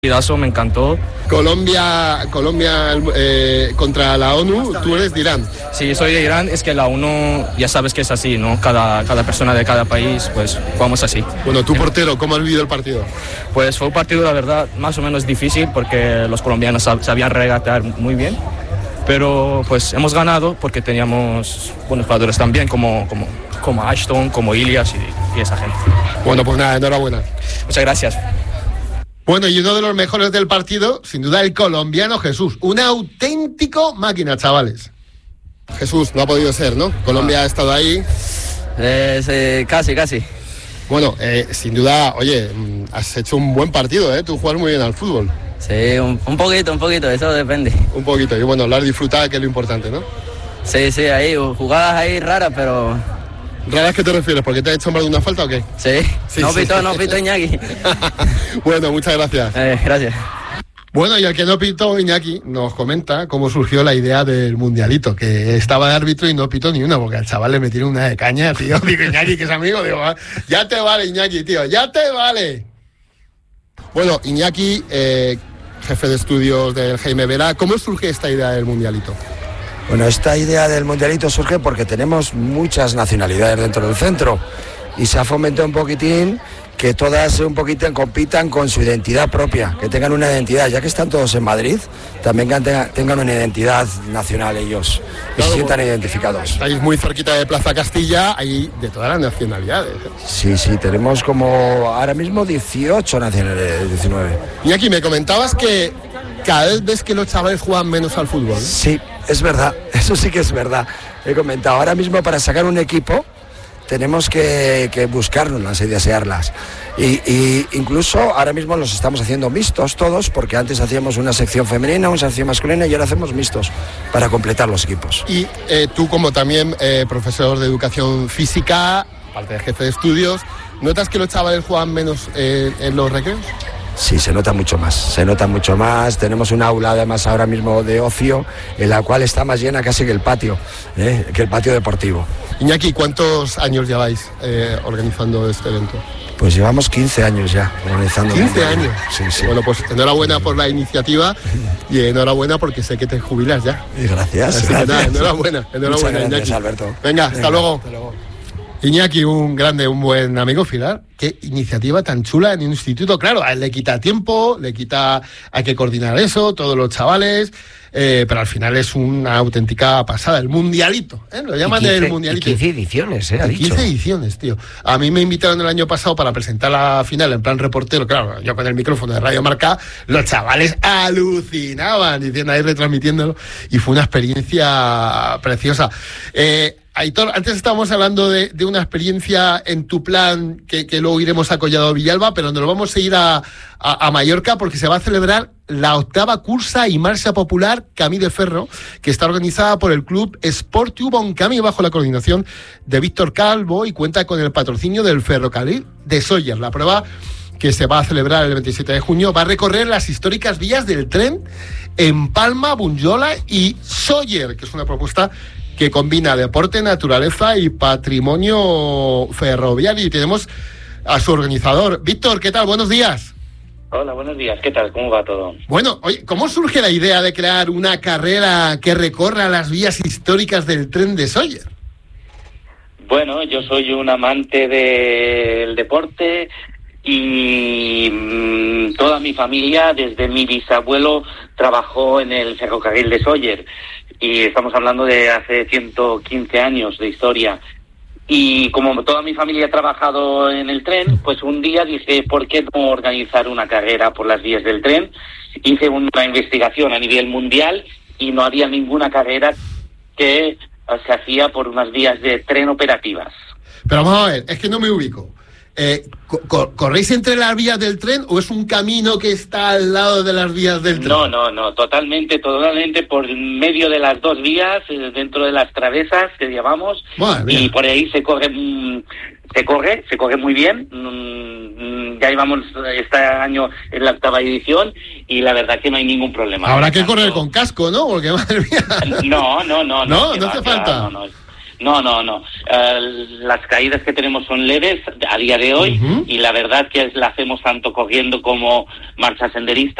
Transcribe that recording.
Partidazo, me encantó. Colombia contra la ONU, tú eres de Irán. Sí, soy de Irán, es que la ONU ya sabes que es así, ¿no? Cada persona de cada país, pues jugamos así. Bueno, tú portero, ¿cómo has vivido el partido? Pues fue un partido, la verdad, más o menos difícil porque los colombianos sabían regatear muy bien, pero pues hemos ganado porque teníamos buenos jugadores también, como Ashton, como Ilias y esa gente. Bueno, pues nada, enhorabuena. Muchas gracias. Bueno, y uno de los mejores del partido, sin duda, el colombiano Jesús. Un auténtico máquina, chavales. Jesús, no ha podido ser, ¿no? Colombia ha estado ahí. Casi. Bueno, sin duda, oye, has hecho un buen partido, ¿eh? Tú juegas muy bien al fútbol. Sí, un poquito, eso depende. Un poquito, y bueno, lo has disfrutado, que es lo importante, ¿no? Sí, ahí, jugadas ahí raras, pero... ¿Raras qué te refieres? ¿Porque te ha hecho mal de una falta o qué? Sí. No pitó Iñaki. Bueno, muchas gracias. Gracias. Bueno, y el que no pitó, Iñaki, nos comenta cómo surgió la idea del mundialito, que estaba de árbitro y no pitó ni una, porque al chaval le metieron una de caña, tío. Digo, Iñaki, que es amigo, digo, ya te vale, Iñaki, tío, ya te vale. Bueno, Iñaki, jefe de estudios del Jaime Vera, ¿cómo surge esta idea del mundialito? Bueno, esta idea del mundialito surge porque tenemos muchas nacionalidades dentro del centro y se ha fomentado un poquitín que todas un poquito compitan con su identidad propia, que tengan una identidad, ya que están todos en Madrid, también que tengan una identidad nacional ellos, y se sientan identificados. Estáis muy cerquita de Plaza Castilla, ahí de todas las nacionalidades. Sí, tenemos como ahora mismo 18 nacionalidades, 19. Y aquí me comentabas que cada vez ves que los chavales juegan menos al fútbol. Sí, es verdad, eso sí que es verdad. He comentado, ahora mismo para sacar un equipo tenemos que buscarlas y desearlas. Y incluso ahora mismo los estamos haciendo mixtos todos, porque antes hacíamos una sección femenina, una sección masculina y ahora hacemos mixtos para completar los equipos. Y tú, como también profesor de educación física, aparte de jefe de estudios, ¿notas que los chavales juegan menos en los recreos? Sí, se nota mucho más. Tenemos un aula además ahora mismo de ocio en la cual está más llena casi que el patio deportivo. Iñaki, ¿cuántos años lleváis organizando este evento? Pues llevamos 15 años ya organizando. 15 años. Sí. Bueno, pues enhorabuena por la iniciativa y enhorabuena porque sé que te jubilas ya. Gracias. Así que nada, enhorabuena, gracias, Iñaki. Alberto. Venga, hasta luego. Iñaki, un grande, un buen amigo, Pilar. Qué iniciativa tan chula en un instituto. Claro, a él le quita tiempo, hay que coordinar eso, todos los chavales, pero al final es una auténtica pasada. El mundialito, lo llaman el mundialito. 15 ediciones, ha dicho. 15 ediciones, tío. A mí me invitaron el año pasado para presentar la final en plan reportero. Claro, yo con el micrófono de Radio Marca, los chavales alucinaban diciendo ahí, retransmitiéndolo, y fue una experiencia preciosa. Aitor, antes estábamos hablando de una experiencia en tu plan que luego iremos a Collado Villalba, pero nos vamos a ir a Mallorca porque se va a celebrar la 8ª cursa y marcha popular Camí de Ferro, que está organizada por el club Esportiu Bon Camí bajo la coordinación de Víctor Calvo y cuenta con el patrocinio del ferrocarril de Sóller. La prueba, que se va a celebrar el 27 de junio, va a recorrer las históricas vías del tren en Palma, Bunyola y Sóller, que es una propuesta que combina deporte, naturaleza y patrimonio ferroviario. Y tenemos a su organizador. Víctor, ¿qué tal? Buenos días. Hola, buenos días. ¿Qué tal? ¿Cómo va todo? Bueno, oye, ¿cómo surge la idea de crear una carrera que recorra las vías históricas del tren de Sóller? Bueno, yo soy un amante del deporte y toda mi familia, desde mi bisabuelo, trabajó en el ferrocarril de Sóller. Y estamos hablando de hace 115 años de historia. Y como toda mi familia ha trabajado en el tren, pues un día dije, ¿por qué no organizar una carrera por las vías del tren? Hice una investigación a nivel mundial y no había ninguna carrera que se hacía por unas vías de tren operativas. Pero vamos a ver, es que no me ubico. ¿Corréis entre las vías del tren o es un camino que está al lado de las vías del tren? No, totalmente por medio de las dos vías, dentro de las travesas que llamamos, y por ahí se corre muy bien. Ya llevamos este año en la 8ª edición y la verdad que no hay ningún problema. Habrá que correr con casco, ¿no? Porque madre mía. No. No hace falta. No. Las caídas que tenemos son leves a día de hoy, y la verdad que la hacemos tanto corriendo como marcha senderista.